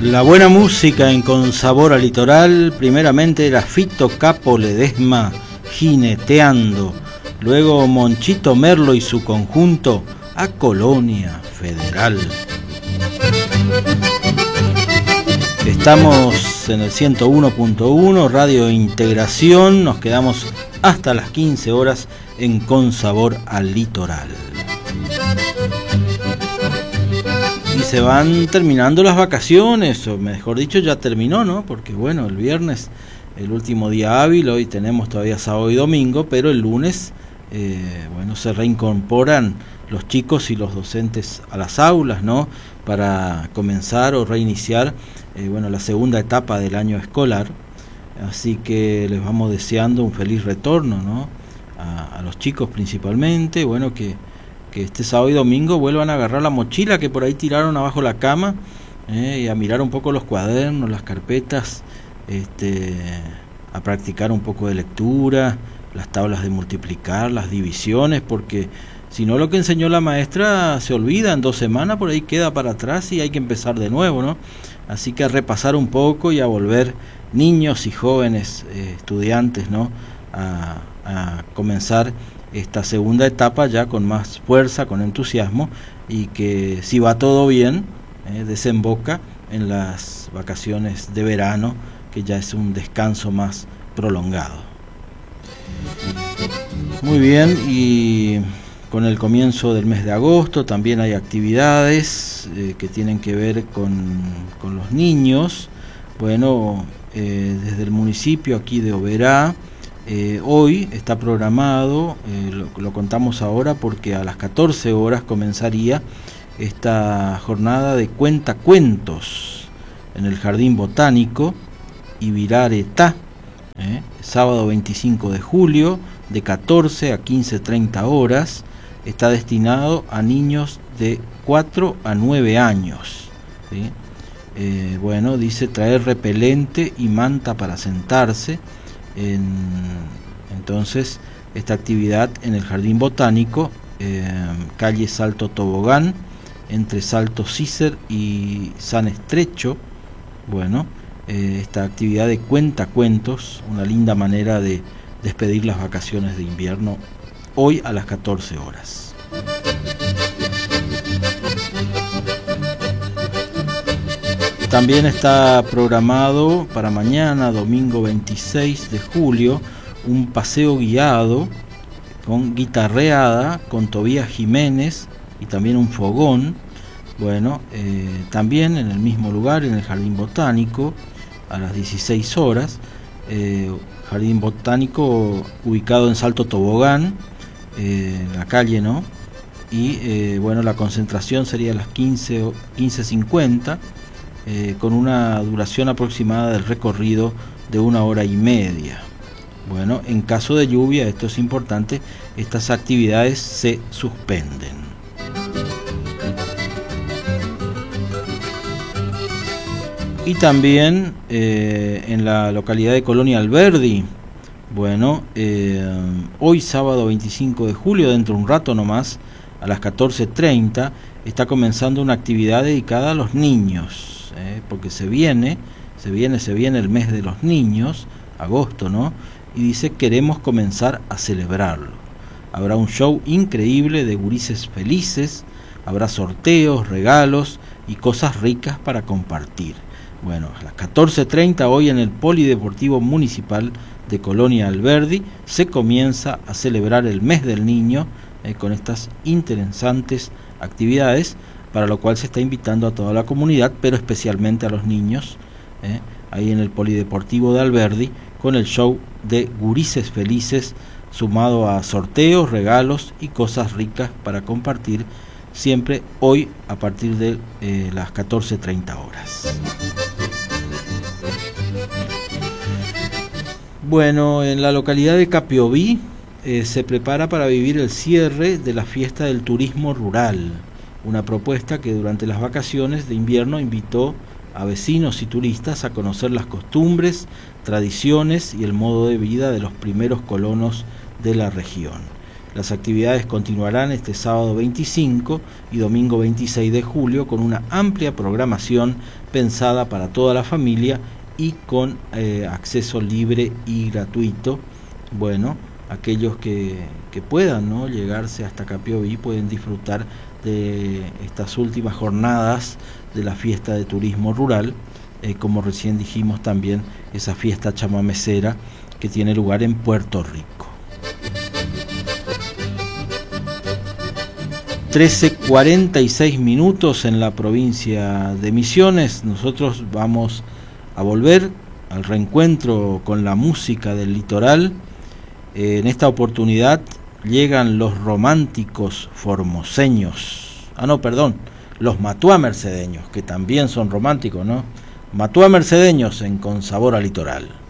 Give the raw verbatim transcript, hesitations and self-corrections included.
La buena música en Con Sabor a Litoral, primeramente era Fito Capo Ledesma, Jineteando, luego Monchito Merlo y su conjunto, A Colonia Federal. Estamos en el ciento uno punto uno, Radio Integración, nos quedamos hasta las quince horas en Con Sabor al Litoral. Y se van terminando las vacaciones, o mejor dicho, ya terminó, ¿no? Porque bueno, el viernes, el último día hábil, hoy tenemos todavía sábado y domingo, pero el lunes, eh, bueno, se reincorporan los chicos y los docentes a las aulas, ¿no? Para comenzar o reiniciar, eh, bueno, la segunda etapa del año escolar. Así que les vamos deseando un feliz retorno, ¿no? A, a los chicos principalmente, bueno, que... que este sábado y domingo vuelvan a agarrar la mochila que por ahí tiraron abajo la cama, eh, y a mirar un poco los cuadernos, las carpetas, este, a practicar un poco de lectura, las tablas de multiplicar, las divisiones, porque si no lo que enseñó la maestra se olvida, en dos semanas por ahí queda para atrás y hay que empezar de nuevo, ¿no? Así que a repasar un poco y a volver niños y jóvenes eh, estudiantes, ¿no? A, a comenzar esta segunda etapa ya con más fuerza, con entusiasmo, y que si va todo bien, eh, desemboca en las vacaciones de verano, que ya es un descanso más prolongado. Muy bien, y con el comienzo del mes de agosto también hay actividades eh, que tienen que ver con, con los niños. Bueno, eh, desde el municipio aquí de Oberá, Eh, hoy está programado, eh, lo, lo contamos ahora porque a las catorce horas comenzaría esta jornada de cuentacuentos en el Jardín Botánico Ibiraretá, eh, sábado veinticinco de julio, de catorce a quince treinta horas. Está destinado a niños de cuatro a nueve años, ¿sí? Eh, bueno, dice traer repelente y manta para sentarse. En, entonces esta actividad en el Jardín Botánico, eh, calle Salto Tobogán, entre Salto Cícer y San Estrecho. Bueno, eh, esta actividad de cuentacuentos, una linda manera de despedir las vacaciones de invierno, hoy a las catorce horas. También está programado para mañana, domingo veintiséis de julio, un paseo guiado con guitarreada con Tobías Jiménez y también un fogón. Bueno, eh, también en el mismo lugar, en el Jardín Botánico, a las dieciséis horas. Eh, Jardín Botánico ubicado en Salto Tobogán, eh, la calle, ¿no? Y eh, bueno, la concentración sería a las quince cincuenta. Eh, con una duración aproximada del recorrido de una hora y media. Bueno, en caso de lluvia, esto es importante, estas actividades se suspenden. Y también eh, en la localidad de Colonia Alberdi, bueno, eh, hoy sábado veinticinco de julio, dentro de un rato nomás, a las catorce treinta, está comenzando una actividad dedicada a los niños. Eh, porque se viene, se viene, se viene el mes de los niños, agosto, ¿no? Y dice, queremos comenzar a celebrarlo. Habrá un show increíble de gurises felices, habrá sorteos, regalos y cosas ricas para compartir. Bueno, a las catorce treinta hoy en el Polideportivo Municipal de Colonia Alberdi se comienza a celebrar el mes del niño eh, con estas interesantes actividades, para lo cual se está invitando a toda la comunidad, pero especialmente a los niños, eh, ahí en el Polideportivo de Alberdi, con el show de Gurises Felices, sumado a sorteos, regalos y cosas ricas para compartir, siempre hoy a partir de eh, las catorce treinta horas. Bueno, en la localidad de Capiobí eh, se prepara para vivir el cierre de la fiesta del turismo rural, una propuesta que durante las vacaciones de invierno invitó a vecinos y turistas a conocer las costumbres, tradiciones y el modo de vida de los primeros colonos de la región. Las actividades continuarán este sábado veinticinco y domingo veintiséis de julio con una amplia programación pensada para toda la familia y con eh, acceso libre y gratuito. Bueno, aquellos que, que puedan, ¿no?, llegarse hasta Capiobí pueden disfrutar de estas últimas jornadas de la fiesta de turismo rural, eh, como recién dijimos también esa fiesta chamamecera que tiene lugar en Puerto Rico. trece cuarenta y seis minutos en la provincia de Misiones. Nosotros vamos a volver al reencuentro con la música del litoral. Eh, en esta oportunidad llegan los románticos formoseños. Ah, no, perdón, los matuá mercedeños, que también son románticos, ¿no? Matuá mercedeños en Con Sabor a Litoral.